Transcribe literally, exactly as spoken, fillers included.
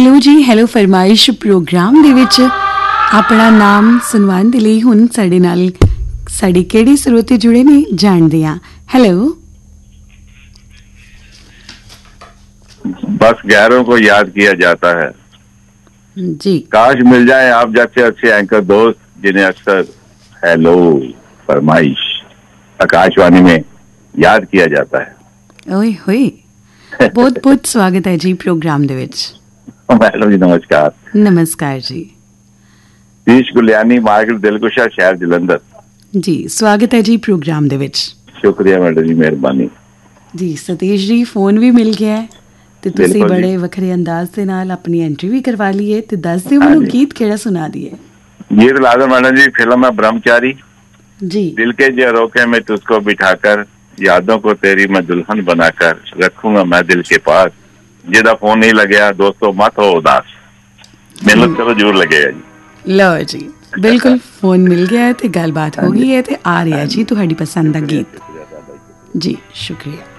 Hello ਜੀ, hello ਫਰਮਾਇਸ਼ programme ਦੇ ਵਿੱਚ ਆਪਣਾ ਨਾਮ ਸੁਣਵਾਉਣ ਦੇ ਲਈ ਹੁਣ ਸਾਡੇ ਨਾਲ ਸਾਡੀ ਕਿਹੜੀ ਸਰੋਤੇ ਜੁੜੇ ਨੇ ਜਾਣਦੇ ਹਾਂ। ਹੈਲੋ। बस गैरों को याद किया जाता है जी। काश मिल जाए आप जैसे अच्छे एंकर दोस्त जिन्हें अक्सर हेलो फरमाइश आकाशवाणी में याद किया जाता है। ओए होए बहुत बहुत स्वागत है जी प्रोग्राम दे विच। मैडम जी नमस्कार। नमस्कार जी। तीश गुलियानी मार्केट दिलकुशा शहर जलंधर जी स्वागत है जी प्रोग्राम दे विच। शुक्रिया मैडम जी मेहरबानी जी। सतीश जी फोन भी मिल गया है ਤੇ ਤੁਸੀਂ ਬੜੇ ਵੱਖਰੇ ਅੰਦਾਜ਼ ਦੇ ਨਾਲ ਆਪਣੀ ਐਂਟਰੀ ਵੀ ਕਰਵਾ ਲਈਏ ਤੇ ਦੱਸ ਦਿਓ ਮੈਨੂੰ ਗੀਤ ਕਿਹੜਾ ਸੁਣਾ ਦਈਏ। गीत लाजम मैडम जी फिल्म है ब्रह्मचारी जी। दिल के झरोखे में तुझको बिठाकर यादों को तेरी मैं दुल्हन बनाकर रखूंगा मैं दिल के पास जिहदा फोन नहीं लगया दोस्तों मत हो उदास ਮੈਨੂੰ ਚਲੋ ਜ਼ਰੂਰ ਲੱਗੇਗਾ ਜੀ। ਲਓ ਜੀ ਬਿਲਕੁਲ ਫੋਨ ਮਿਲ ਗਿਆ ਹੈ ਤੇ ਗੱਲਬਾਤ ਹੋ ਗਈ ਹੈ ਤੇ ਆ ਰਿਹਾ ਜੀ ਤੁਹਾਡੀ ਪਸੰਦ ਦਾ ਗੀਤ। ਜੀ ਸ਼ੁਕਰੀਆ।